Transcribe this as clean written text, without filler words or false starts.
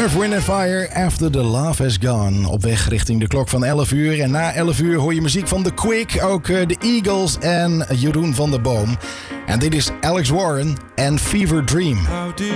Earth, Wind & Fire, After the Love Has Gone. Op weg richting de klok van 11 uur. En na 11 uur hoor je muziek van The Quick, ook de Eagles en Jeroen van der Boom. En dit is Alex Warren en Fever Dream.